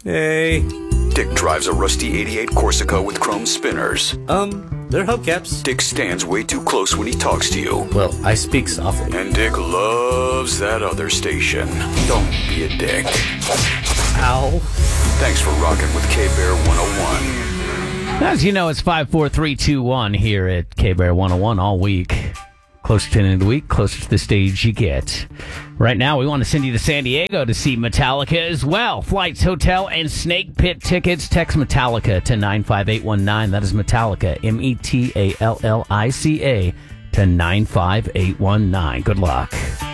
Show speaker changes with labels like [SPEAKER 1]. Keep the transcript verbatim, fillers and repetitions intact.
[SPEAKER 1] Hey.
[SPEAKER 2] Dick drives a rusty eighty-eight Corsica with chrome spinners.
[SPEAKER 1] Um, they're hubcaps.
[SPEAKER 2] Dick stands way too close when he talks to you.
[SPEAKER 1] Well, I speak softly.
[SPEAKER 2] And Dick loves that other station. Don't be a dick.
[SPEAKER 1] Ow.
[SPEAKER 2] Thanks for rocking with K-Bear one oh one.
[SPEAKER 3] As you know, it's five four three two one here at K-Bear one oh one all week. Closer to the end of the week, closer to the stage you get. Right now, we want to send you to San Diego to see Metallica as well. Flights, hotel, and Snake Pit tickets. Text Metallica to nine five eight one nine. That is Metallica, M E T A L L I C A, to nine five eight one nine. Good luck.